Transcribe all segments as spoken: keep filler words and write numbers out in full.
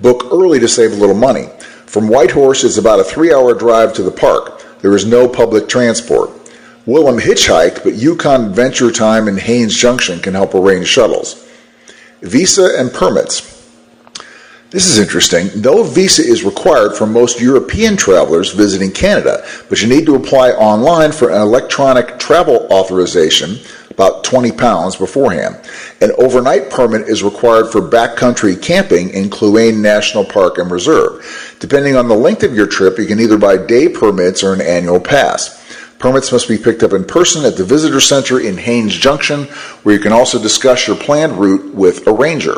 Book early to save a little money. From Whitehorse, it's about a three-hour drive to the park. There is no public transport. Willem hitchhiked, but Yukon Adventure Time in Haines Junction can help arrange shuttles. Visa and permits. This is interesting. No visa is required for most European travelers visiting Canada, but you need to apply online for an electronic travel authorization, about twenty pounds beforehand. An overnight permit is required for backcountry camping in Kluane National Park and Reserve. Depending on the length of your trip, you can either buy day permits or an annual pass. Permits must be picked up in person at the Visitor Center in Haines Junction, where you can also discuss your planned route with a ranger.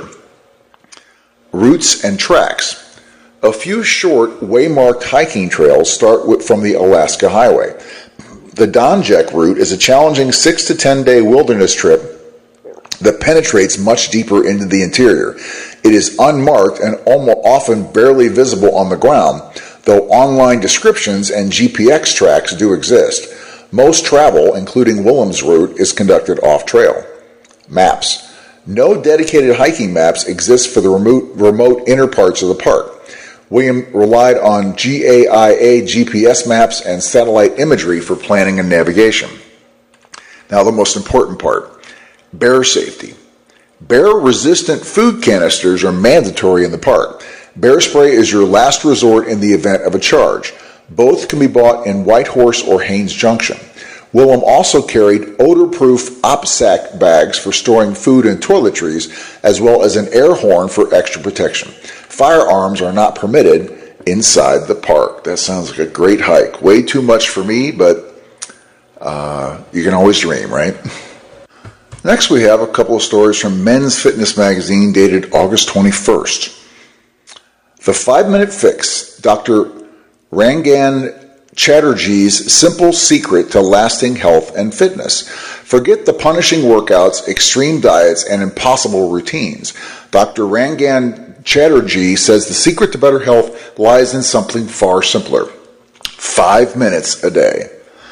Routes and tracks. A few short, waymarked hiking trails start with, from the Alaska Highway. The Donjek route is a challenging six to ten day wilderness trip that penetrates much deeper into the interior. It is unmarked and almost often barely visible on the ground, though online descriptions and G P X tracks do exist. Most travel, including Willem's route, is conducted off-trail. Maps. No dedicated hiking maps exist for the remote, remote inner parts of the park. William relied on G A I A G P S maps and satellite imagery for planning and navigation. Now the most important part, bear safety. Bear-resistant food canisters are mandatory in the park. Bear spray is your last resort in the event of a charge. Both can be bought in Whitehorse or Haines Junction. Willem also carried odor-proof OPSAC bags for storing food and toiletries, as well as an air horn for extra protection. Firearms are not permitted inside the park. That sounds like a great hike. Way too much for me, but uh, you can always dream, right? Next, we have a couple of stories from Men's Fitness Magazine dated August twenty-first. The Five-Minute Fix, Doctor Rangan Chatterjee's simple secret to lasting health and fitness. Forget the punishing workouts, extreme diets, and impossible routines. Doctor Rangan Chatterjee says the secret to better health lies in something far simpler. Five minutes a day.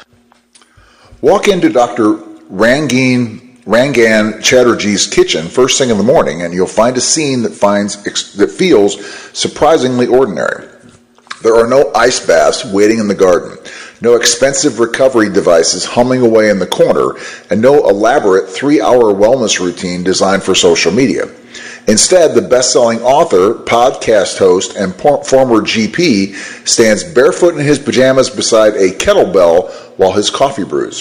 Walk into Doctor Rangan, Rangan Chatterjee's kitchen first thing in the morning, and you'll find a scene that finds that feels surprisingly ordinary. There are no ice baths waiting in the garden, no expensive recovery devices humming away in the corner, and no elaborate three-hour wellness routine designed for social media. Instead, the best-selling author, podcast host, and former G P stands barefoot in his pajamas beside a kettlebell while his coffee brews.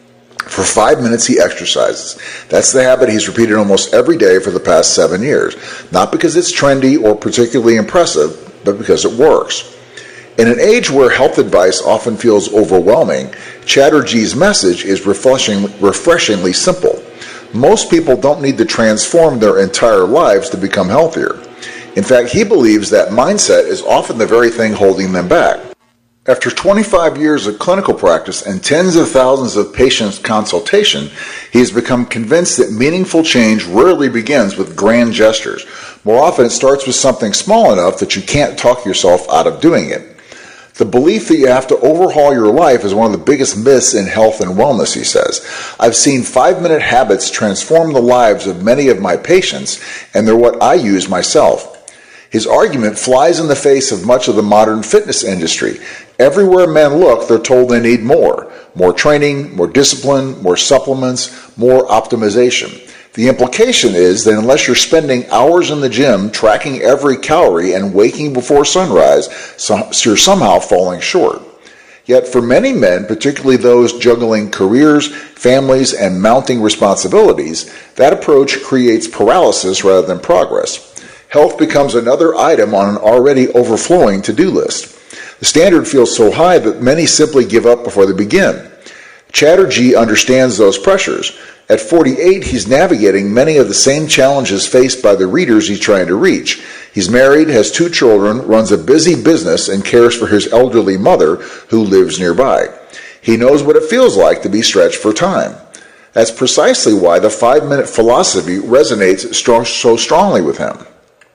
For five minutes, he exercises. That's the habit he's repeated almost every day for the past seven years, not because it's trendy or particularly impressive, but because it works. In an age where health advice often feels overwhelming, Chatterjee's message is refreshing, refreshingly simple. Most people don't need to transform their entire lives to become healthier. In fact, he believes that mindset is often the very thing holding them back. After twenty-five years of clinical practice and tens of thousands of patients' consultation, he has become convinced that meaningful change rarely begins with grand gestures. More often, it starts with something small enough that you can't talk yourself out of doing it. The belief that you have to overhaul your life is one of the biggest myths in health and wellness, he says. I've seen five-minute habits transform the lives of many of my patients, and they're what I use myself. His argument flies in the face of much of the modern fitness industry. Everywhere men look, they're told they need more. More training, more discipline, more supplements, more optimization. The implication is that unless you're spending hours in the gym tracking every calorie and waking before sunrise, so you're somehow falling short. Yet for many men, particularly those juggling careers, families, and mounting responsibilities, that approach creates paralysis rather than progress. Health becomes another item on an already overflowing to-do list. The standard feels so high that many simply give up before they begin. Chatterjee understands those pressures. At forty-eight, he's navigating many of the same challenges faced by the readers he's trying to reach. He's married, has two children, runs a busy business, and cares for his elderly mother, who lives nearby. He knows what it feels like to be stretched for time. That's precisely why the five-minute philosophy resonates strong, so strongly with him.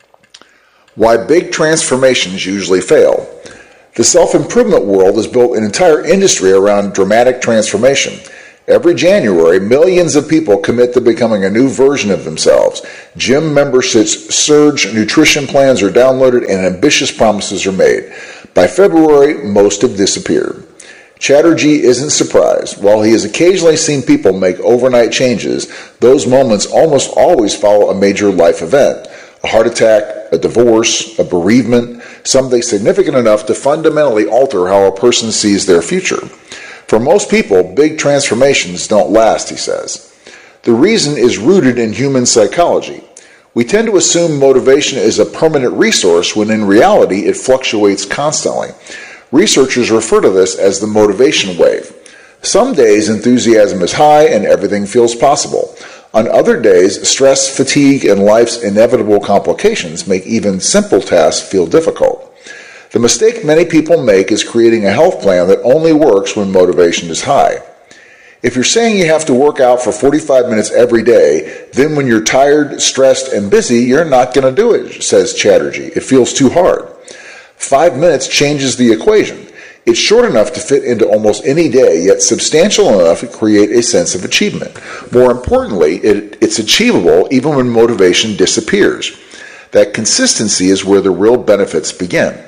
Why big transformations usually fail. The self-improvement world has built an entire industry around dramatic transformation. Every January, millions of people commit to becoming a new version of themselves. Gym memberships surge, nutrition plans are downloaded, and ambitious promises are made. By February, most have disappeared. Chatterjee isn't surprised. While he has occasionally seen people make overnight changes, those moments almost always follow a major life event. A heart attack, a divorce, a bereavement, something significant enough to fundamentally alter how a person sees their future. For most people, big transformations don't last, he says. The reason is rooted in human psychology. We tend to assume motivation is a permanent resource when in reality it fluctuates constantly. Researchers refer to this as the motivation wave. Some days enthusiasm is high and everything feels possible. On other days, stress, fatigue, and life's inevitable complications make even simple tasks feel difficult. The mistake many people make is creating a health plan that only works when motivation is high. If you're saying you have to work out for forty-five minutes every day, then when you're tired, stressed, and busy, you're not going to do it, says Chatterjee. It feels too hard. Five minutes changes the equation. It's short enough to fit into almost any day, yet substantial enough to create a sense of achievement. More importantly, it, it's achievable even when motivation disappears. That consistency is where the real benefits begin.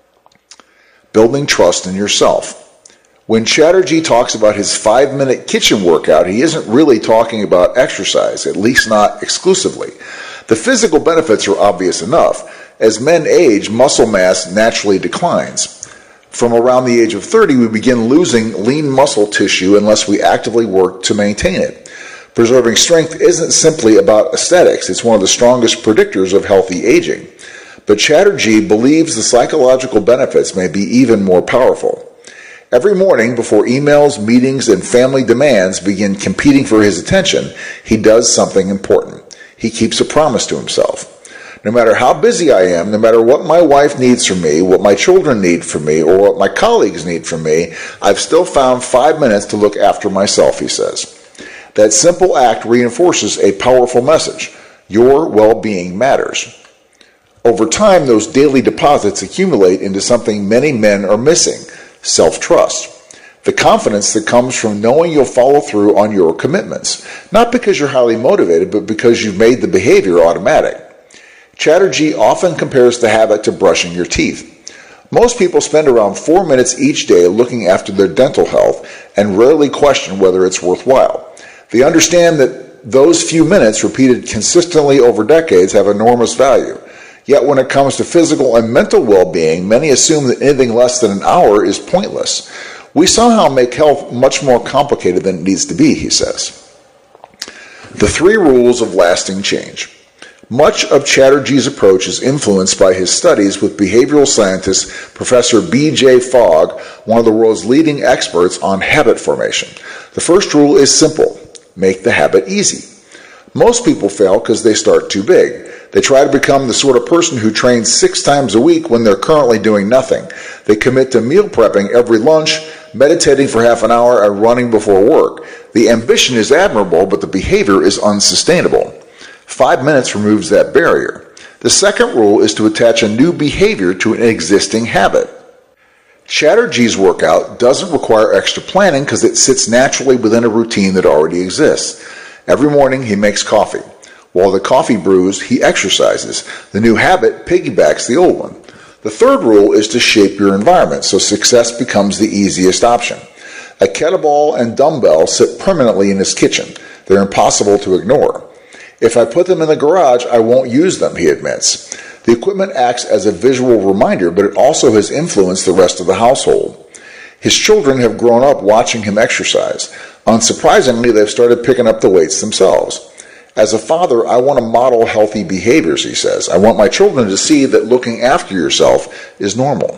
Building trust in yourself. When Chatterjee talks about his five-minute kitchen workout, he isn't really talking about exercise, at least not exclusively. The physical benefits are obvious enough. As men age, muscle mass naturally declines. From around the age of thirty, we begin losing lean muscle tissue unless we actively work to maintain it. Preserving strength isn't simply about aesthetics. It's one of the strongest predictors of healthy aging. But Chatterjee believes the psychological benefits may be even more powerful. Every morning, before emails, meetings, and family demands begin competing for his attention, he does something important. He keeps a promise to himself. No matter how busy I am, no matter what my wife needs from me, what my children need from me, or what my colleagues need from me, I've still found five minutes to look after myself, he says. That simple act reinforces a powerful message. Your well-being matters. Over time, those daily deposits accumulate into something many men are missing, self-trust. The confidence that comes from knowing you'll follow through on your commitments, not because you're highly motivated, but because you've made the behavior automatic. Chatterjee often compares the habit to brushing your teeth. Most people spend around four minutes each day looking after their dental health and rarely question whether it's worthwhile. They understand that those few minutes repeated consistently over decades have enormous value. Yet when it comes to physical and mental well-being, many assume that anything less than an hour is pointless. We somehow make health much more complicated than it needs to be, he says. The three rules of lasting change. Much of Chatterjee's approach is influenced by his studies with behavioral scientist Professor B J Fogg, one of the world's leading experts on habit formation. The first rule is simple. Make the habit easy. Most people fail because they start too big. They try to become the sort of person who trains six times a week when they're currently doing nothing. They commit to meal prepping every lunch, meditating for half an hour, and running before work. The ambition is admirable, but the behavior is unsustainable. Five minutes removes that barrier. The second rule is to attach a new behavior to an existing habit. Chatterjee's workout doesn't require extra planning because it sits naturally within a routine that already exists. Every morning he makes coffee. While the coffee brews, he exercises. The new habit piggybacks the old one. The third rule is to shape your environment so success becomes the easiest option. A kettlebell and dumbbell sit permanently in his kitchen. They're impossible to ignore. If I put them in the garage, I won't use them, he admits. The equipment acts as a visual reminder, but it also has influenced the rest of the household. His children have grown up watching him exercise. Unsurprisingly, they've started picking up the weights themselves. As a father, I want to model healthy behaviors, he says. I want my children to see that looking after yourself is normal.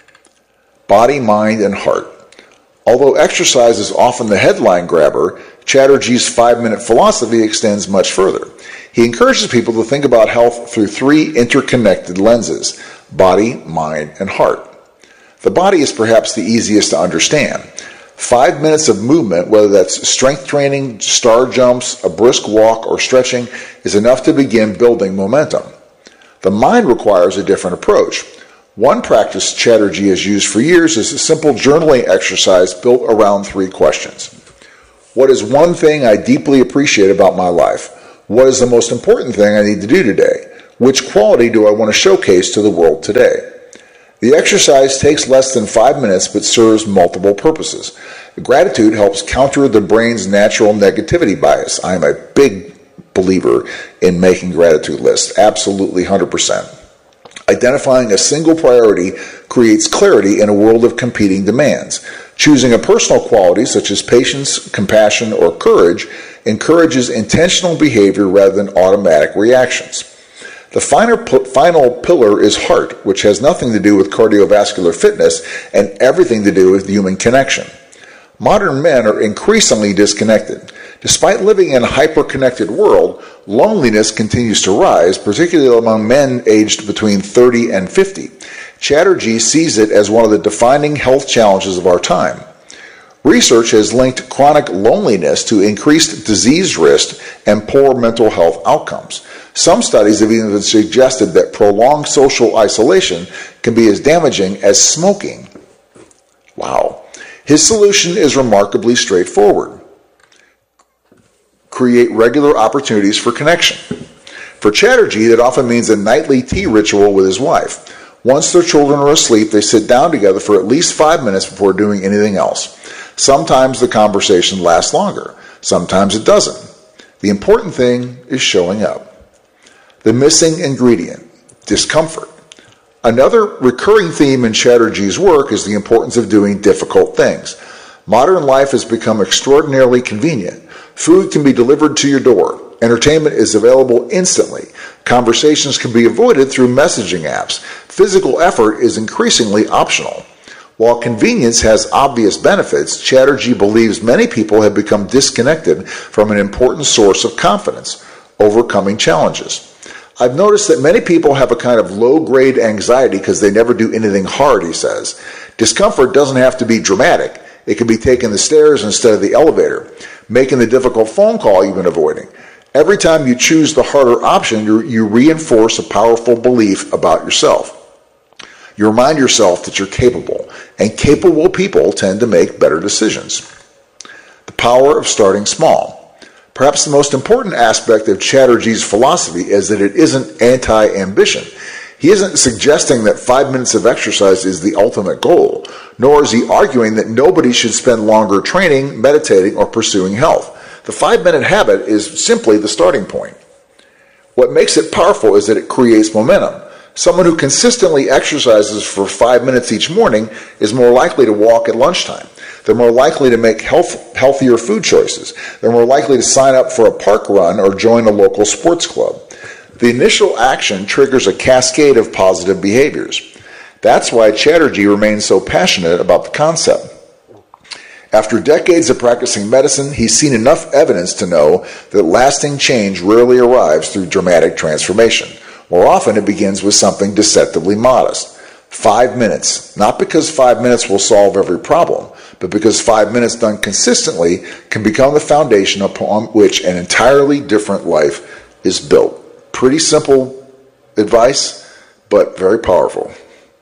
Body, mind, and heart. Although exercise is often the headline grabber, Chatterjee's five-minute philosophy extends much further. He encourages people to think about health through three interconnected lenses: body, mind, and heart. The body is perhaps the easiest to understand. Five minutes of movement, whether that's strength training, star jumps, a brisk walk, or stretching, is enough to begin building momentum. The mind requires a different approach. One practice Chatterjee has used for years is a simple journaling exercise built around three questions. What is one thing I deeply appreciate about my life? What is the most important thing I need to do today? Which quality do I want to showcase to the world today? The exercise takes less than five minutes but serves multiple purposes. Gratitude helps counter the brain's natural negativity bias. I am a big believer in making gratitude lists. Absolutely one hundred percent. Identifying a single priority creates clarity in a world of competing demands. Choosing a personal quality such as patience, compassion, or courage encourages intentional behavior rather than automatic reactions. The final, final pillar is heart, which has nothing to do with cardiovascular fitness and everything to do with human connection. Modern men are increasingly disconnected. Despite living in a hyper-connected world, loneliness continues to rise, particularly among men aged between thirty and fifty. Chatterjee sees it as one of the defining health challenges of our time. Research has linked chronic loneliness to increased disease risk and poor mental health outcomes. Some studies have even suggested that prolonged social isolation can be as damaging as smoking. Wow. His solution is remarkably straightforward. Create regular opportunities for connection. For Chatterjee, that often means a nightly tea ritual with his wife. Once their children are asleep, they sit down together for at least five minutes before doing anything else. Sometimes the conversation lasts longer. Sometimes it doesn't. The important thing is showing up. The missing ingredient, discomfort. Another recurring theme in Chatterjee's work is the importance of doing difficult things. Modern life has become extraordinarily convenient. Food can be delivered to your door. Entertainment is available instantly. Conversations can be avoided through messaging apps. Physical effort is increasingly optional. While convenience has obvious benefits, Chatterjee believes many people have become disconnected from an important source of confidence, overcoming challenges. I've noticed that many people have a kind of low-grade anxiety because they never do anything hard, he says. Discomfort doesn't have to be dramatic. It can be taking the stairs instead of the elevator, making the difficult phone call you've been avoiding. Every time you choose the harder option, you, you reinforce a powerful belief about yourself. You remind yourself that you're capable, and capable people tend to make better decisions. The power of starting small. Perhaps the most important aspect of Chatterjee's philosophy is that it isn't anti-ambition. He isn't suggesting that five minutes of exercise is the ultimate goal, nor is he arguing that nobody should spend longer training, meditating, or pursuing health. The five-minute habit is simply the starting point. What makes it powerful is that it creates momentum. Someone who consistently exercises for five minutes each morning is more likely to walk at lunchtime. They're more likely to make health, healthier food choices. They're more likely to sign up for a park run or join a local sports club. The initial action triggers a cascade of positive behaviors. That's why Chatterjee remains so passionate about the concept. After decades of practicing medicine, he's seen enough evidence to know that lasting change rarely arrives through dramatic transformation. More often, it begins with something deceptively modest. Five minutes, not because five minutes will solve every problem, but because five minutes done consistently can become the foundation upon which an entirely different life is built. Pretty simple advice, but very powerful.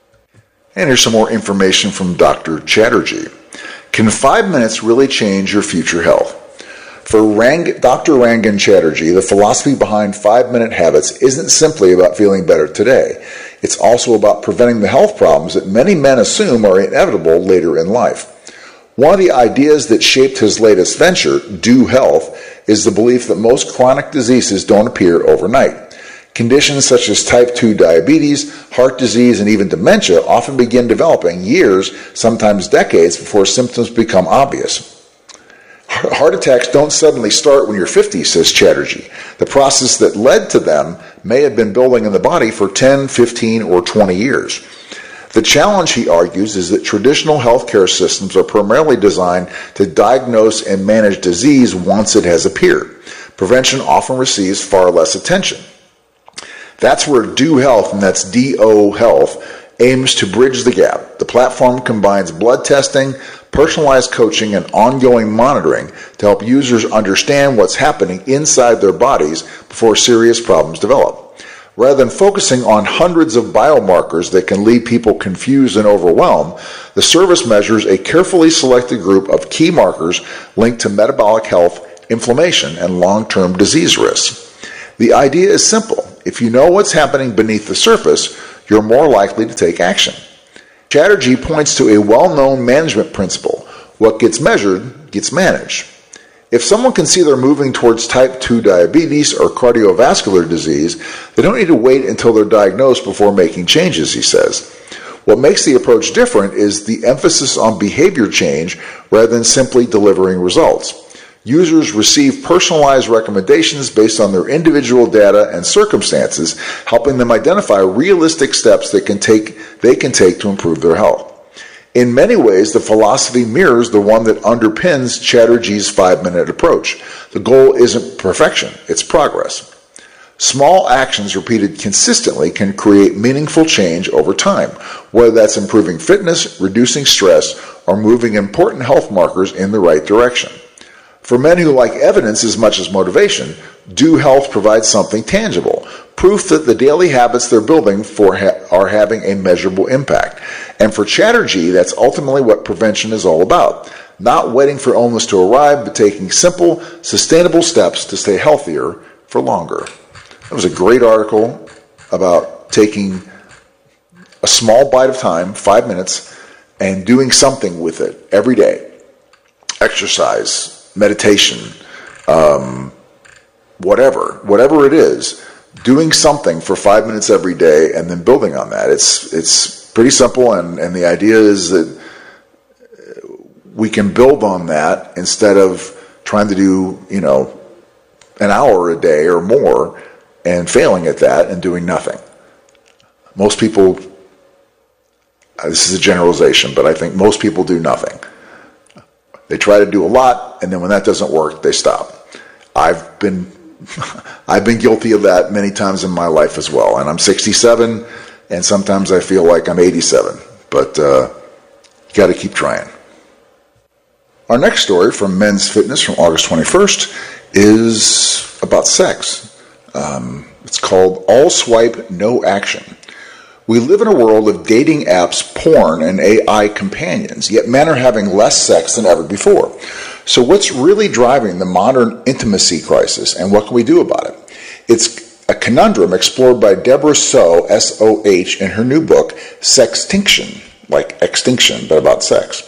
And here's some more information from Doctor Chatterjee. Can five minutes really change your future health? For Rang, Doctor Rangan Chatterjee, the philosophy behind five-minute habits isn't simply about feeling better today. It's also about preventing the health problems that many men assume are inevitable later in life. One of the ideas that shaped his latest venture, Do Health, is the belief that most chronic diseases don't appear overnight. Conditions such as type two diabetes, heart disease, and even dementia often begin developing years, sometimes decades, before symptoms become obvious. Heart attacks don't suddenly start when you're fifty, says Chatterjee. The process that led to them may have been building in the body for ten, fifteen, or twenty years. The challenge, he argues, is that traditional healthcare systems are primarily designed to diagnose and manage disease once it has appeared. Prevention often receives far less attention. That's where Do Health, and that's D O Health, aims to bridge the gap. The platform combines blood testing, personalized coaching, and ongoing monitoring to help users understand what's happening inside their bodies before serious problems develop. Rather than focusing on hundreds of biomarkers that can leave people confused and overwhelmed, the service measures a carefully selected group of key markers linked to metabolic health, inflammation, and long-term disease risks. The idea is simple. If you know what's happening beneath the surface, you're more likely to take action. Chatterjee points to a well-known management principle. What gets measured gets managed. If someone can see they're moving towards type two diabetes or cardiovascular disease, they don't need to wait until they're diagnosed before making changes, he says. What makes the approach different is the emphasis on behavior change rather than simply delivering results. Users receive personalized recommendations based on their individual data and circumstances, helping them identify realistic steps that can take, they can take to improve their health. In many ways, the philosophy mirrors the one that underpins Chatterjee's five-minute approach. The goal isn't perfection, it's progress. Small actions repeated consistently can create meaningful change over time, whether that's improving fitness, reducing stress, or moving important health markers in the right direction. For men who like evidence as much as motivation, Do Health provides something tangible, proof that the daily habits they're building for ha- are having a measurable impact. And for Chatterjee, that's ultimately what prevention is all about. Not waiting for illness to arrive, but taking simple, sustainable steps to stay healthier for longer. That was a great article about taking a small bite of time, five minutes, and doing something with it every day. Exercise, meditation, um, whatever, whatever it is, doing something for five minutes every day and then building on that. It's it's pretty simple, and, and the idea is that we can build on that instead of trying to do, you know, an hour a day or more and failing at that and doing nothing. Most people, this is a generalization, but I think most people do nothing. They try to do a lot, and then when that doesn't work, they stop. I've been I've been guilty of that many times in my life as well, and I'm sixty-seven, and sometimes I feel like I'm eighty-seven, but uh, you got to keep trying. Our next story from Men's Fitness from August twenty-first is about sex. Um, it's called All Swipe, No Action. We live in a world of dating apps, porn, and A I companions, yet men are having less sex than ever before. So what's really driving the modern intimacy crisis, and what can we do about it? It's a conundrum explored by Deborah Soh, S O H, in her new book, Sextinction, like extinction, but about sex.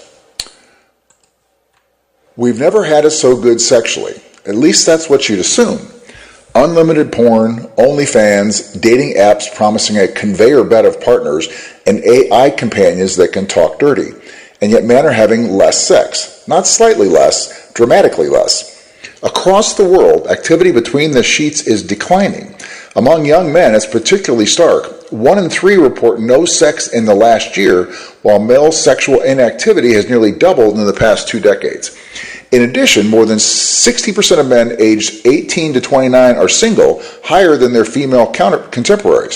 We've never had it so good sexually. At least that's what you'd assume. Unlimited porn, OnlyFans, dating apps promising a conveyor bed of partners, and A I companions that can talk dirty. And yet men are having less sex. Not slightly less, dramatically less. Across the world, activity between the sheets is declining. Among young men, it's particularly stark. One in three report no sex in the last year, while male sexual inactivity has nearly doubled in the past two decades. In addition, more than sixty percent of men aged eighteen to twenty-nine are single, higher than their female counter- contemporaries.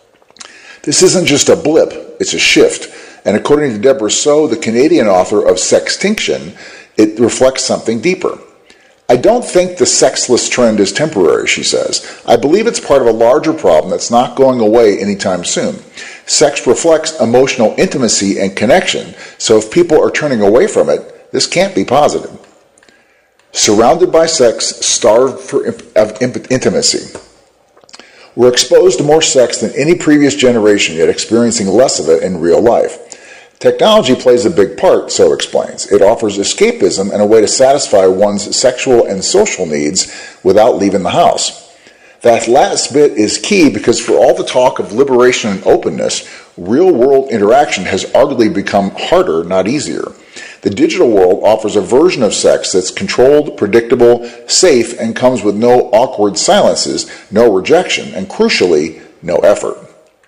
This isn't just a blip, it's a shift. And according to Deborah Soh, the Canadian author of Sextinction, it reflects something deeper. I don't think the sexless trend is temporary, she says. I believe it's part of a larger problem that's not going away anytime soon. Sex reflects emotional intimacy and connection, so if people are turning away from it, this can't be positive. Surrounded by sex, starved for imp- of imp- intimacy. We're exposed to more sex than any previous generation, yet experiencing less of it in real life. Technology plays a big part, so explains. It offers escapism and a way to satisfy one's sexual and social needs without leaving the house. That last bit is key because for all the talk of liberation and openness, real-world interaction has arguably become harder, not easier. The digital world offers a version of sex that's controlled, predictable, safe, and comes with no awkward silences, no rejection, and crucially, no effort.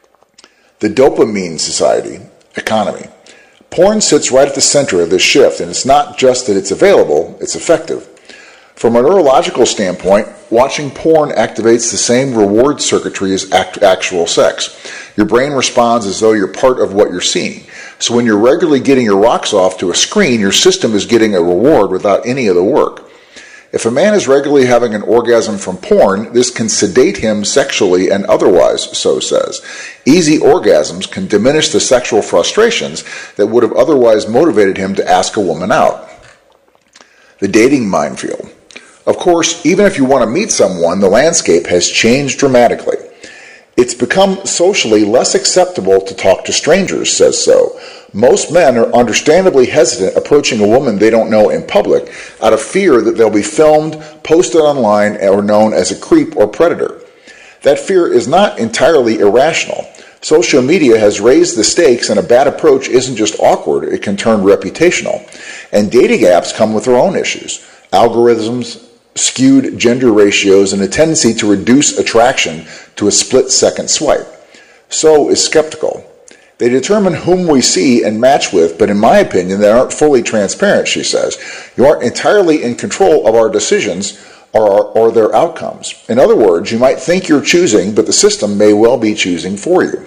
The dopamine society, economy. Porn sits right at the center of this shift, and it's not just that it's available, it's effective. From a neurological standpoint, watching porn activates the same reward circuitry as act- actual sex. Your brain responds as though you're part of what you're seeing. So when you're regularly getting your rocks off to a screen, your system is getting a reward without any of the work. If a man is regularly having an orgasm from porn, this can sedate him sexually and otherwise, So says. Easy orgasms can diminish the sexual frustrations that would have otherwise motivated him to ask a woman out. The dating minefield. Of course, even if you want to meet someone, the landscape has changed dramatically. It's become socially less acceptable to talk to strangers, says So. Most men are understandably hesitant approaching a woman they don't know in public out of fear that they'll be filmed, posted online, or known as a creep or predator. That fear is not entirely irrational. Social media has raised the stakes, and a bad approach isn't just awkward, it can turn reputational. And dating apps come with their own issues. Algorithms, skewed gender ratios, and a tendency to reduce attraction to a split-second swipe. So is skeptical. They determine whom we see and match with, but in my opinion, they aren't fully transparent, she says. You aren't entirely in control of our decisions or, or their outcomes. In other words, you might think you're choosing, but the system may well be choosing for you.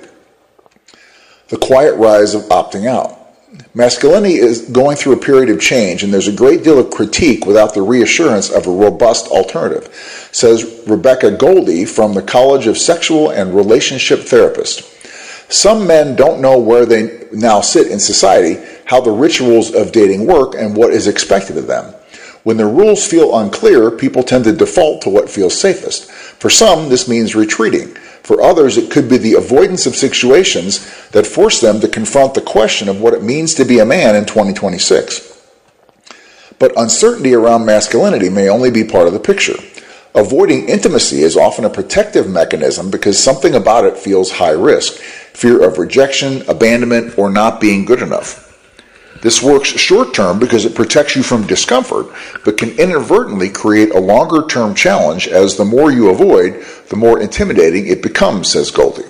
The quiet rise of opting out. Masculinity is going through a period of change, and there's a great deal of critique without the reassurance of a robust alternative, says Rebecca Goldie from the College of Sexual and Relationship Therapists. Some men don't know where they now sit in society, how the rituals of dating work, and what is expected of them. When the rules feel unclear, people tend to default to what feels safest. For some, this means retreating. For others, it could be the avoidance of situations that force them to confront the question of what it means to be a man in twenty twenty-six. But uncertainty around masculinity may only be part of the picture. Avoiding intimacy is often a protective mechanism because something about it feels high risk, fear of rejection, abandonment, or not being good enough. This works short term because it protects you from discomfort, but can inadvertently create a longer term challenge as the more you avoid, the more intimidating it becomes, says Goldie.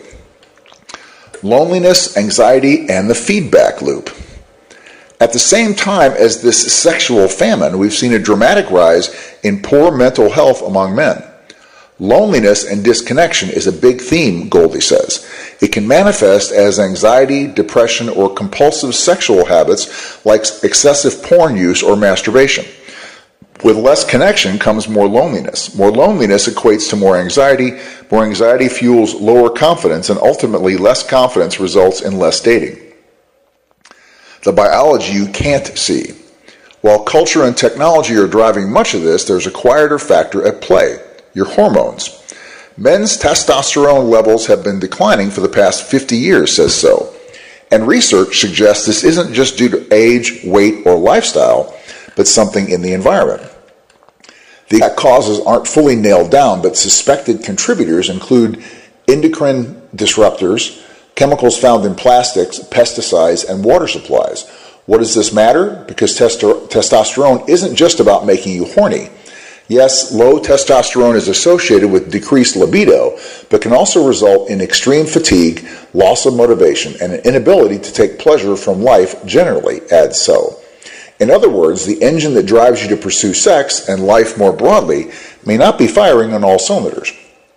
Loneliness, anxiety, and the feedback loop. At the same time as this sexual famine, we've seen a dramatic rise in poor mental health among men. Loneliness and disconnection is a big theme, Goldie says. It can manifest as anxiety, depression, or compulsive sexual habits like excessive porn use or masturbation. With less connection comes more loneliness. More loneliness equates to more anxiety. More anxiety fuels lower confidence, and ultimately less confidence results in less dating. The biology you can't see. While culture and technology are driving much of this, there's a quieter factor at play: your hormones. Men's testosterone levels have been declining for the past fifty years, says So. And research suggests this isn't just due to age, weight, or lifestyle, but something in the environment. The exact causes aren't fully nailed down, but suspected contributors include endocrine disruptors, chemicals found in plastics, pesticides, and water supplies. What does this matter? Because testo- testosterone isn't just about making you horny. Yes, low testosterone is associated with decreased libido, but can also result in extreme fatigue, loss of motivation, and an inability to take pleasure from life generally, adds So. In other words, the engine that drives you to pursue sex and life more broadly may not be firing on all cylinders.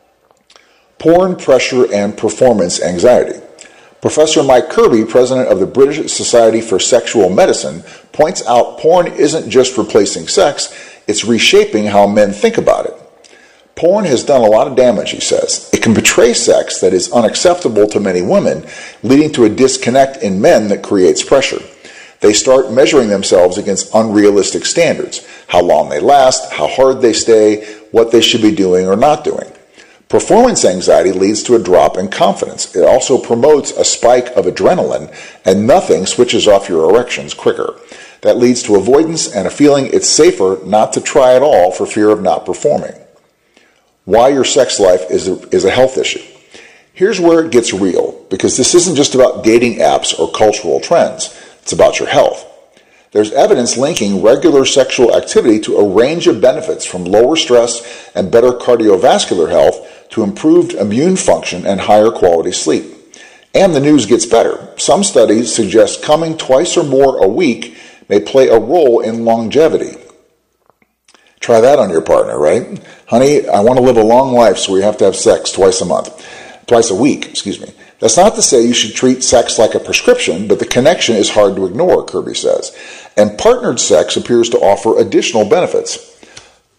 Porn, pressure, and performance anxiety. Professor Mike Kirby, president of the British Society for Sexual Medicine, points out porn isn't just replacing sex, it's reshaping how men think about it. Porn has done a lot of damage, he says. It can portray sex that is unacceptable to many women, leading to a disconnect in men that creates pressure. They start measuring themselves against unrealistic standards: how long they last, how hard they stay, what they should be doing or not doing. Performance anxiety leads to a drop in confidence. It also promotes a spike of adrenaline, and nothing switches off your erections quicker. That leads to avoidance and a feeling it's safer not to try at all for fear of not performing. Why your sex life is a, is a health issue. Here's where it gets real, because this isn't just about dating apps or cultural trends. It's about your health. There's evidence linking regular sexual activity to a range of benefits, from lower stress and better cardiovascular health to improved immune function and higher quality sleep. And the news gets better. Some studies suggest coming twice or more a week may play a role in longevity. Try that on your partner, right? Honey, I want to live a long life, so we have to have sex twice a month. Twice a week, excuse me. That's not to say you should treat sex like a prescription, but the connection is hard to ignore, Kirby says. And partnered sex appears to offer additional benefits.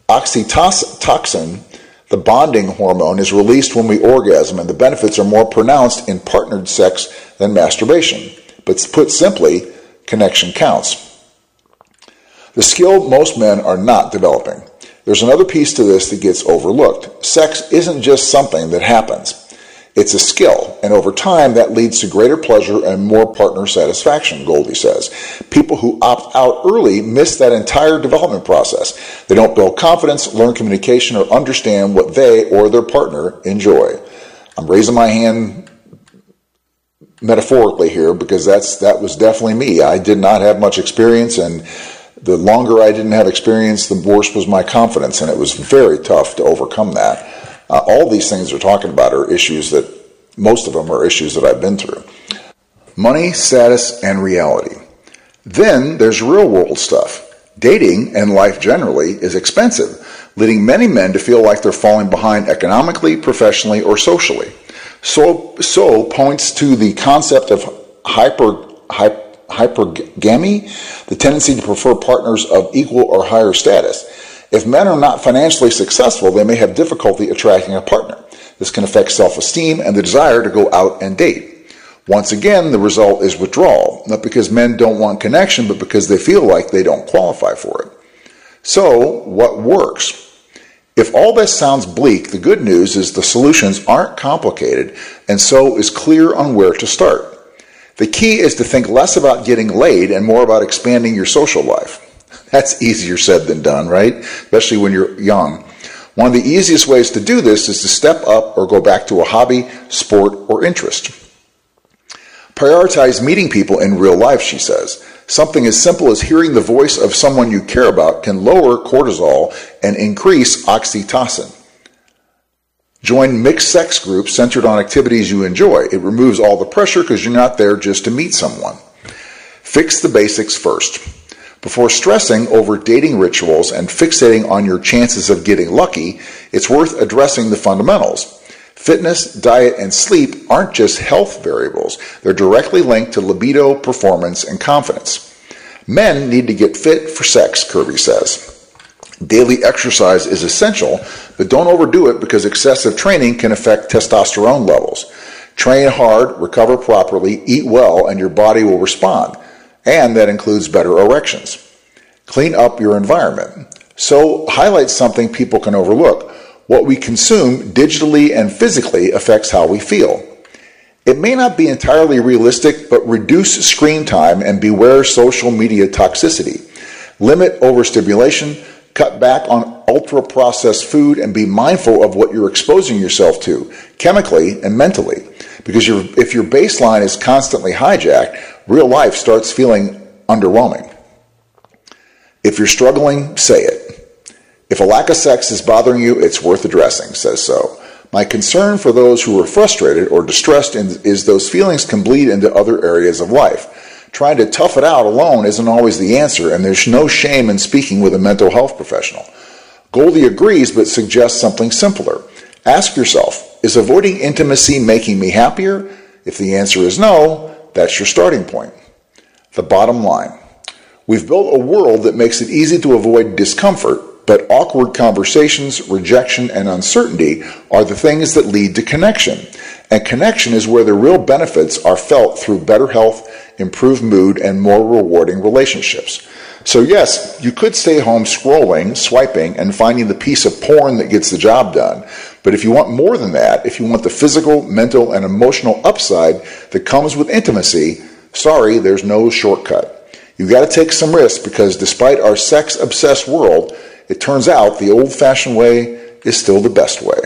Oxytocin, the bonding hormone, is released when we orgasm, and the benefits are more pronounced in partnered sex than masturbation. But put simply, connection counts. The skill most men are not developing. There's another piece to this that gets overlooked. Sex isn't just something that happens. It's a skill, and over time that leads to greater pleasure and more partner satisfaction, Goldie says. People who opt out early miss that entire development process. They don't build confidence, learn communication, or understand what they or their partner enjoy. I'm raising my hand metaphorically here because that's that was definitely me. I did not have much experience, and the longer I didn't have experience, the worse was my confidence, and it was very tough to overcome that. Uh, all these things we're talking about are issues that, most of them are issues that I've been through. Money, status, and reality. Then there's real world stuff. Dating and life generally is expensive, leading many men to feel like they're falling behind economically, professionally, or socially. So, so points to the concept of hyper, hyper hypergamy, the tendency to prefer partners of equal or higher status. If men are not financially successful, they may have difficulty attracting a partner. This can affect self-esteem and the desire to go out and date. Once again, the result is withdrawal, not because men don't want connection, but because they feel like they don't qualify for it. So, what works? If all this sounds bleak, the good news is the solutions aren't complicated, and so is clear on where to start. The key is to think less about getting laid and more about expanding your social life. That's easier said than done, right? Especially when you're young. One of the easiest ways to do this is to step up or go back to a hobby, sport, or interest. Prioritize meeting people in real life, she says. Something as simple as hearing the voice of someone you care about can lower cortisol and increase oxytocin. Join mixed sex groups centered on activities you enjoy. It removes all the pressure because you're not there just to meet someone. Fix the basics first. Before stressing over dating rituals and fixating on your chances of getting lucky, it's worth addressing the fundamentals. Fitness, diet, and sleep aren't just health variables. They're directly linked to libido, performance, and confidence. Men need to get fit for sex, Kirby says. Daily exercise is essential, but don't overdo it because excessive training can affect testosterone levels. Train hard, recover properly, eat well, and your body will respond. And that includes better erections. Clean up your environment. So highlight something people can overlook. What we consume digitally and physically affects how we feel. It may not be entirely realistic, but reduce screen time and beware social media toxicity. Limit overstimulation, cut back on ultra-processed food, and be mindful of what you're exposing yourself to, chemically and mentally. Because you're, if your baseline is constantly hijacked, real life starts feeling underwhelming. If you're struggling, say it. If a lack of sex is bothering you, it's worth addressing, says so. My concern for those who are frustrated or distressed is those feelings can bleed into other areas of life. Trying to tough it out alone isn't always the answer, and there's no shame in speaking with a mental health professional. Goldie agrees, but suggests something simpler. Ask yourself, is avoiding intimacy making me happier? If the answer is no, that's your starting point. The bottom line. We've built a world that makes it easy to avoid discomfort, but awkward conversations, rejection, and uncertainty are the things that lead to connection. And connection is where the real benefits are felt through better health, improved mood, and more rewarding relationships. So yes, you could stay home scrolling, swiping, and finding the piece of porn that gets the job done. But if you want more than that, if you want the physical, mental, and emotional upside that comes with intimacy, sorry, there's no shortcut. You've got to take some risks because despite our sex-obsessed world, it turns out the old-fashioned way is still the best way.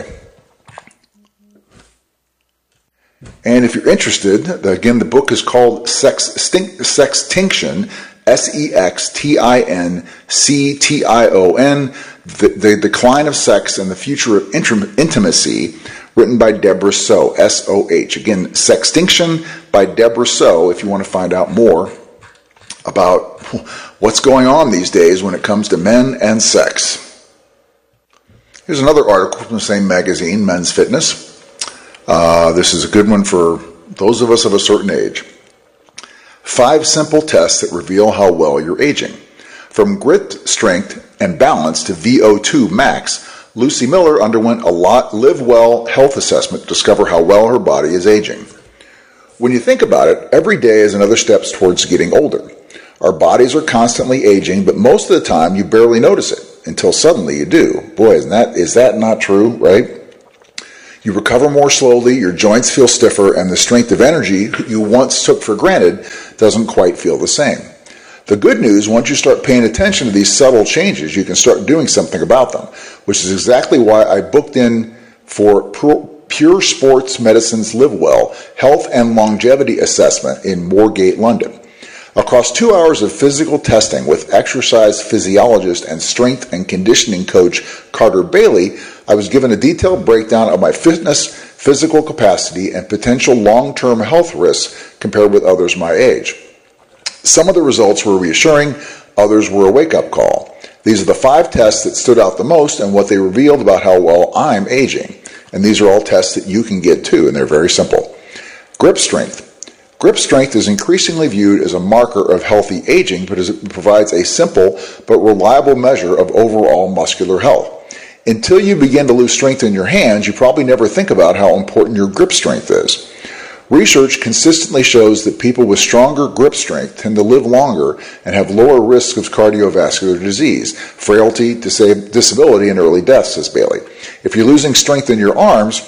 And if you're interested, again, the book is called Sextinction, S E X T I N C T I O N, the, the Decline of Sex and the Future of Intimacy, written by Deborah Soh, S O H. Again, Sextinction by Deborah Soh, if you want to find out more about what's going on these days when it comes to men and sex. Here's another article from the same magazine, Men's Fitness. Uh, this is a good one for those of us of a certain age. Five simple tests that reveal how well you're aging. From grit strength and balance to V O two max, Lucy Miller underwent a lot Live Well health assessment to discover how well her body is aging. When you think about it, every day is another step towards getting older. Our bodies are constantly aging, but most of the time you barely notice it until suddenly you do. Boy, isn't that, is that not true, right? You recover more slowly, your joints feel stiffer, and the strength of energy you once took for granted doesn't quite feel the same. The good news, once you start paying attention to these subtle changes, you can start doing something about them, which is exactly why I booked in for Pure Sports Medicine's Live Well Health and Longevity Assessment in Moorgate, London. Across two hours of physical testing with exercise physiologist and strength and conditioning coach Carter Bailey, I was given a detailed breakdown of my fitness, physical capacity, and potential long-term health risks compared with others my age. Some of the results were reassuring, others were a wake-up call. These are the five tests that stood out the most and what they revealed about how well I'm aging. And these are all tests that you can get too, and they're very simple. Grip strength. Grip strength is increasingly viewed as a marker of healthy aging because it provides a simple but reliable measure of overall muscular health. Until you begin to lose strength in your hands, you probably never think about how important your grip strength is. Research consistently shows that people with stronger grip strength tend to live longer and have lower risks of cardiovascular disease, frailty, disab- disability, and early death, says Bailey. If you're losing strength in your arms,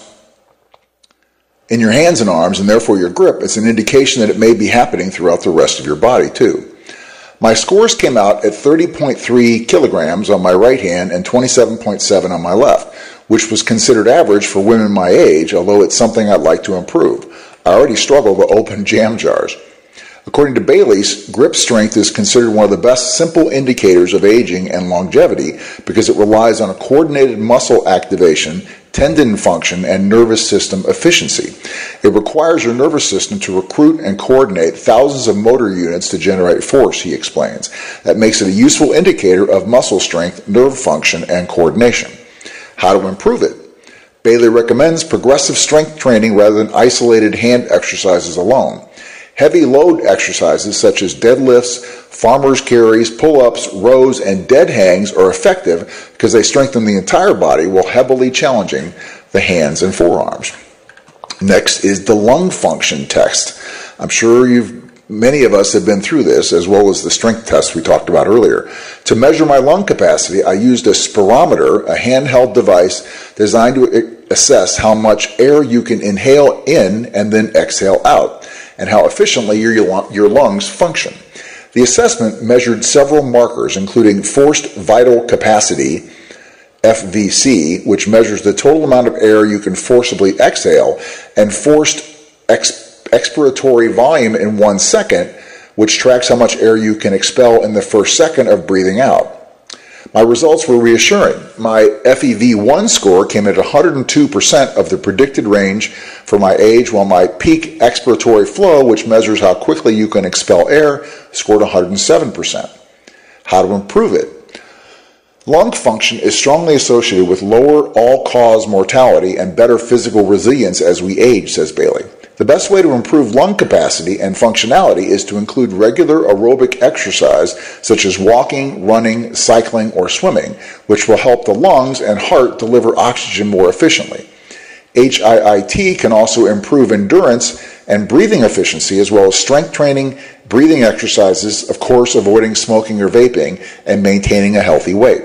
in your hands and arms, and therefore your grip, it's an indication that it may be happening throughout the rest of your body, too. My scores came out at thirty point three kilograms on my right hand and twenty-seven point seven on my left, which was considered average for women my age, although it's something I'd like to improve. I already struggle to open jam jars. According to Bailey's, grip strength is considered one of the best simple indicators of aging and longevity because it relies on a coordinated muscle activation, tendon function, and nervous system efficiency. It requires your nervous system to recruit and coordinate thousands of motor units to generate force, he explains. That makes it a useful indicator of muscle strength, nerve function, and coordination. How to improve it? Bailey recommends progressive strength training rather than isolated hand exercises alone. Heavy load exercises such as deadlifts, farmer's carries, pull-ups, rows, and dead hangs are effective because they strengthen the entire body while heavily challenging the hands and forearms. Next is the lung function test. I'm sure you've Many of us have been through this, as well as the strength test we talked about earlier. To measure my lung capacity, I used a spirometer, a handheld device designed to assess how much air you can inhale in and then exhale out, and how efficiently your, your lungs function. The assessment measured several markers, including forced vital capacity, F V C, which measures the total amount of air you can forcibly exhale, and forced expiratory expiratory volume in one second, which tracks how much air you can expel in the first second of breathing out. My results were reassuring. My F E V one score came at one hundred two percent of the predicted range for my age, while my peak expiratory flow, which measures how quickly you can expel air, scored one hundred seven percent. How to improve it? Lung function is strongly associated with lower all-cause mortality and better physical resilience as we age, says Bailey. The best way to improve lung capacity and functionality is to include regular aerobic exercise such as walking, running, cycling, or swimming, which will help the lungs and heart deliver oxygen more efficiently. H I I T can also improve endurance and breathing efficiency, as well as strength training, breathing exercises, of course avoiding smoking or vaping, and maintaining a healthy weight.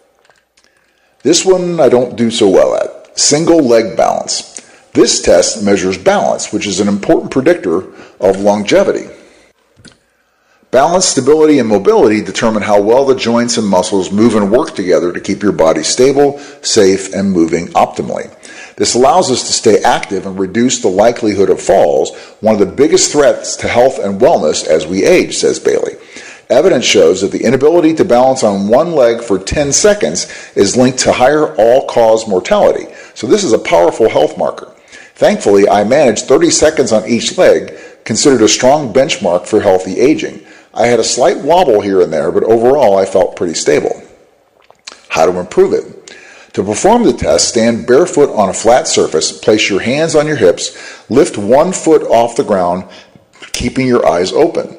This one I don't do so well at. Single leg balance. This test measures balance, which is an important predictor of longevity. Balance, stability, and mobility determine how well the joints and muscles move and work together to keep your body stable, safe, and moving optimally. This allows us to stay active and reduce the likelihood of falls, one of the biggest threats to health and wellness as we age, says Bailey. Evidence shows that the inability to balance on one leg for ten seconds is linked to higher all-cause mortality. So this is a powerful health marker. Thankfully, I managed thirty seconds on each leg, considered a strong benchmark for healthy aging. I had a slight wobble here and there, but overall I felt pretty stable. How to improve it? To perform the test, stand barefoot on a flat surface, place your hands on your hips, lift one foot off the ground, keeping your eyes open.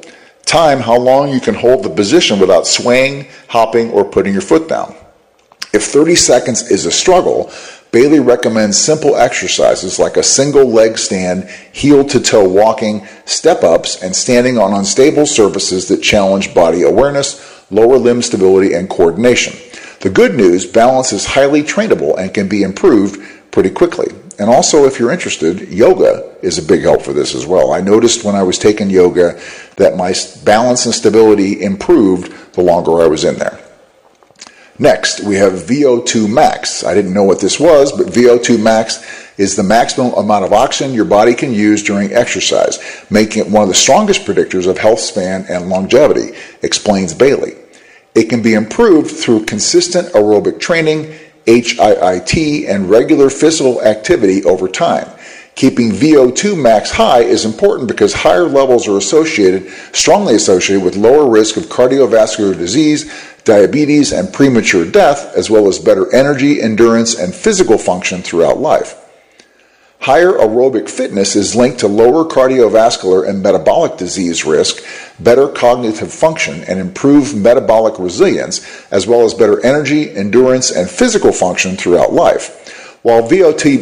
Time how long you can hold the position without swaying, hopping, or putting your foot down. If thirty seconds is a struggle, Bailey recommends simple exercises like a single leg stand, heel-to-toe walking, step-ups, and standing on unstable surfaces that challenge body awareness, lower limb stability, and coordination. The good news, balance is highly trainable and can be improved pretty quickly. And also, if you're interested, yoga is a big help for this as well. I noticed when I was taking yoga that my balance and stability improved the longer I was in there. Next, we have V O two max. I didn't know what this was, but V O two max is the maximum amount of oxygen your body can use during exercise, making it one of the strongest predictors of health span and longevity, explains Bailey. It can be improved through consistent aerobic training, H I I T, and regular physical activity over time. Keeping V O two max high is important because higher levels are associated, strongly associated with lower risk of cardiovascular disease, diabetes, and premature death, as well as better energy, endurance, and physical function throughout life. Higher aerobic fitness is linked to lower cardiovascular and metabolic disease risk, better cognitive function, and improved metabolic resilience, as well as better energy, endurance, and physical function throughout life. While V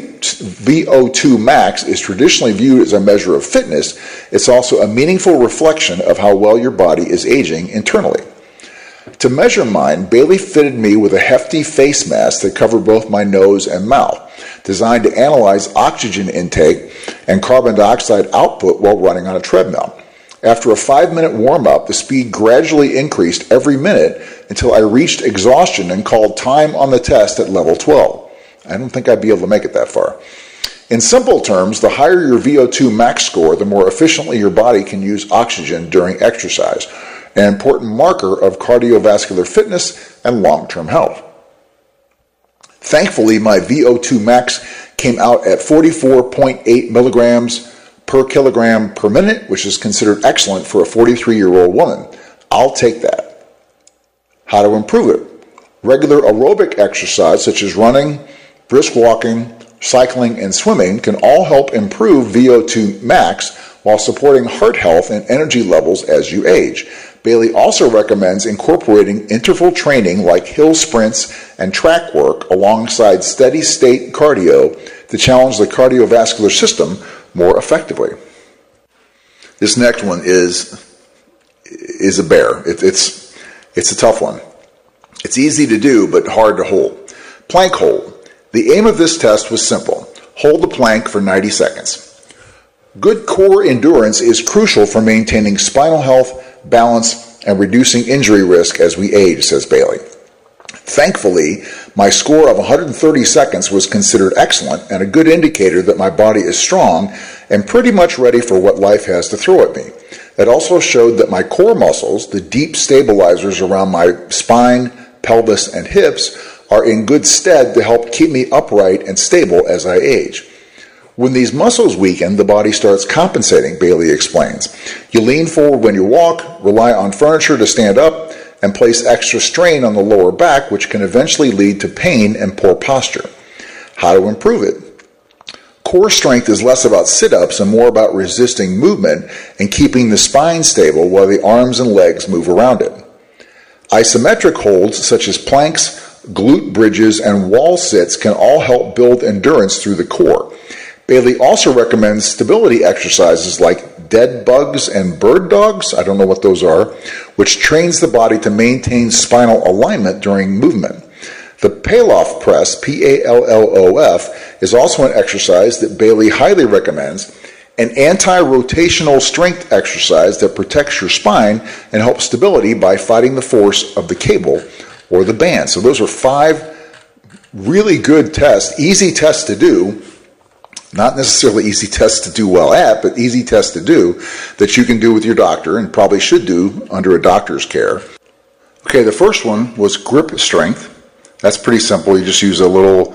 O two max is traditionally viewed as a measure of fitness, it's also a meaningful reflection of how well your body is aging internally. To measure mine, Bailey fitted me with a hefty face mask that covered both my nose and mouth, designed to analyze oxygen intake and carbon dioxide output while running on a treadmill. After a five-minute warm-up, the speed gradually increased every minute until I reached exhaustion and called time on the test at level twelve. I don't think I'd be able to make it that far. In simple terms, the higher your V O two max score, the more efficiently your body can use oxygen during exercise, an important marker of cardiovascular fitness and long-term health. Thankfully, my V O two max came out at forty-four point eight milligrams per kilogram per minute, which is considered excellent for a forty-three-year-old woman. I'll take that. How to improve it? Regular aerobic exercise such as running, brisk walking, cycling, and swimming can all help improve V O two max while supporting heart health and energy levels as you age. Bailey also recommends incorporating interval training like hill sprints and track work alongside steady state cardio to challenge the cardiovascular system more effectively. This next one is is a bear. It, it's it's a tough one. It's easy to do, but hard to hold. Plank hold. The aim of this test was simple. Hold the plank for ninety seconds. Good core endurance is crucial for maintaining spinal health, balance, and reducing injury risk as we age, says Bailey. Thankfully, my score of one hundred thirty seconds was considered excellent and a good indicator that my body is strong and pretty much ready for what life has to throw at me. It also showed that my core muscles, the deep stabilizers around my spine, pelvis, and hips, are in good stead to help keep me upright and stable as I age. When these muscles weaken, the body starts compensating, Bailey explains. You lean forward when you walk, rely on furniture to stand up, and place extra strain on the lower back, which can eventually lead to pain and poor posture. How to improve it? Core strength is less about sit-ups and more about resisting movement and keeping the spine stable while the arms and legs move around it. Isometric holds, such as planks, glute bridges, and wall sits, can all help build endurance through the core. Bailey also recommends stability exercises like dead bugs and bird dogs, I don't know what those are, which trains the body to maintain spinal alignment during movement. The Pallof press, P A L L O F, is also an exercise that Bailey highly recommends, an anti-rotational strength exercise that protects your spine and helps stability by fighting the force of the cable or the band. So those are five really good tests, easy tests to do. Not necessarily easy tests to do well at, but easy tests to do that you can do with your doctor and probably should do under a doctor's care. Okay, the first one was grip strength. That's pretty simple. You just use a little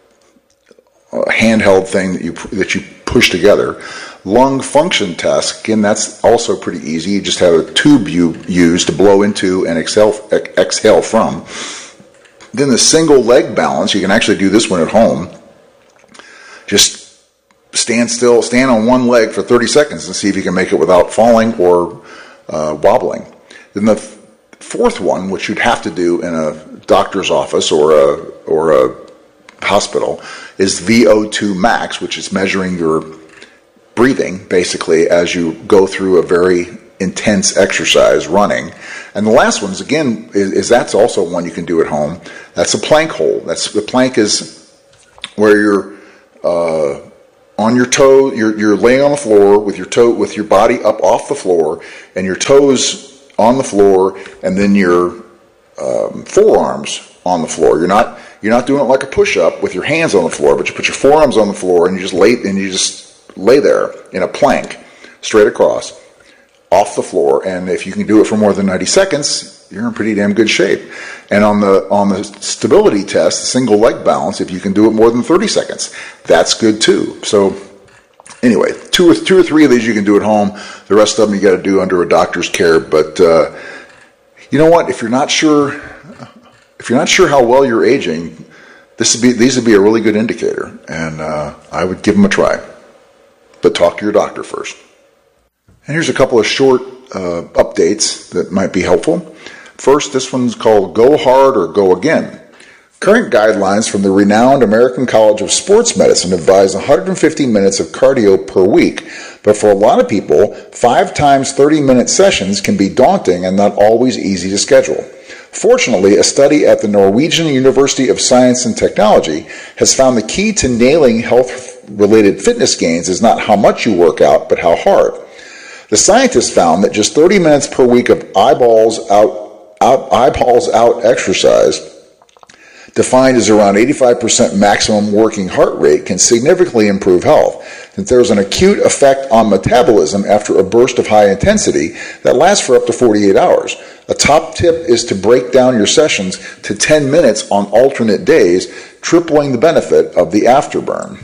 uh, handheld thing that you that you push together. Lung function test, again, that's also pretty easy. You just have a tube you use to blow into and exhale, exhale from. Then the single leg balance, you can actually do this one at home. Just stand still, stand on one leg for thirty seconds and see if you can make it without falling or uh, wobbling. Then the th- fourth one, which you'd have to do in a doctor's office or a or a hospital, is V O two max, which is measuring your breathing basically as you go through a very intense exercise running. And the last one is again is, is that's also one you can do at home. That's a plank hold. That's the plank is where you're uh, on your toe. You're you're laying on the floor with your toe with your body up off the floor and your toes on the floor, and then your um, forearms on the floor. You're not you're not doing it like a push-up with your hands on the floor, but you put your forearms on the floor and you just lay and you just lay there in a plank, straight across, off the floor. And if you can do it for more than ninety seconds, you're in pretty damn good shape. And on the on the stability test, the single leg balance, if you can do it more than thirty seconds, that's good too. So anyway, two or two or three of these you can do at home. The rest of them you got to do under a doctor's care. But uh, you know what? If you're not sure, if you're not sure how well you're aging, this would be these would be a really good indicator, and uh, I would give them a try. But talk to your doctor first. And here's a couple of short uh, updates that might be helpful. First, this one's called "Go Hard or Go Again." Current guidelines from the renowned American College of Sports Medicine advise one hundred fifty minutes of cardio per week, but for a lot of people, five times thirty-minute sessions can be daunting and not always easy to schedule. Fortunately, a study at the Norwegian University of Science and Technology has found the key to nailing health-related fitness gains is not how much you work out, but how hard. The scientists found that just thirty minutes per week of eyeballs out, out, eyeballs out exercise, defined as around eighty-five percent maximum working heart rate, can significantly improve health, since there is an acute effect on metabolism after a burst of high intensity that lasts for up to forty-eight hours. A top tip is to break down your sessions to ten minutes on alternate days, tripling the benefit of the afterburn.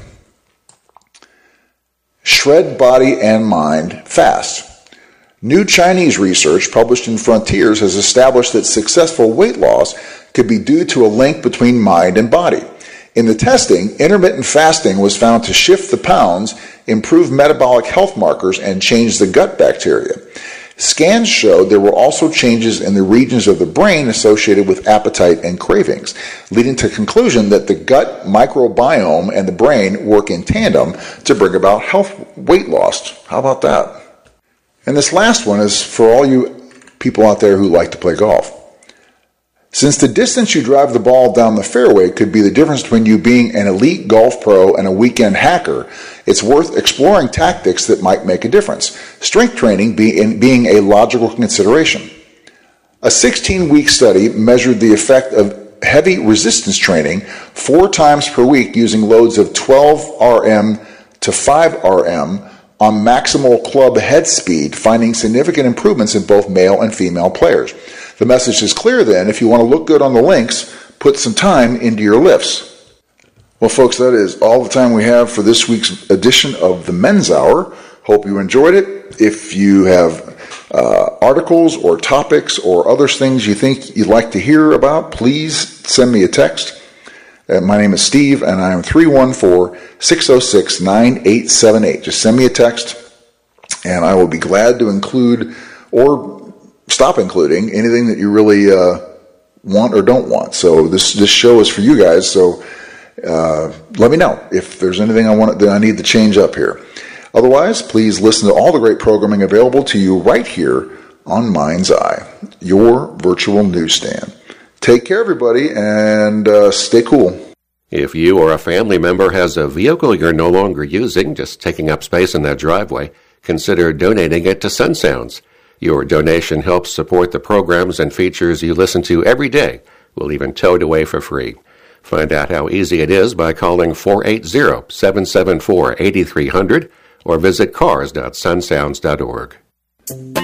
Shred body and mind fast. New Chinese research published in Frontiers has established that successful weight loss could be due to a link between mind and body. In the testing, intermittent fasting was found to shift the pounds, improve metabolic health markers, and change the gut bacteria. Scans showed there were also changes in the regions of the brain associated with appetite and cravings, leading to the conclusion that the gut microbiome and the brain work in tandem to bring about health weight loss. How about that? And this last one is for all you people out there who like to play golf. Since the distance you drive the ball down the fairway could be the difference between you being an elite golf pro and a weekend hacker, it's worth exploring tactics that might make a difference, strength training being, being a logical consideration. A sixteen-week study measured the effect of heavy resistance training four times per week using loads of twelve R M to five R M on maximal club head speed, finding significant improvements in both male and female players. The message is clear then: if you want to look good on the links, put some time into your lifts. Well, folks, that is all the time we have for this week's edition of the Men's Hour. Hope you enjoyed it. If you have uh, articles or topics or other things you think you'd like to hear about, please send me a text. Uh, my name is Steve, and I am three one four, six oh six, nine eight seven eight. Just send me a text, and I will be glad to include or stop including anything that you really uh, want or don't want. So this this show is for you guys, so uh, let me know if there's anything I want that I need to change up here. Otherwise, please listen to all the great programming available to you right here on Mind's Eye, your virtual newsstand. Take care, everybody, and uh, stay cool. If you or a family member has a vehicle you're no longer using, just taking up space in that driveway, consider donating it to Sun Sounds. Your donation helps support the programs and features you listen to every day. We'll even tow it away for free. Find out how easy it is by calling four eight zero, seven seven four, eight three zero zero or visit cars dot sun sounds dot org.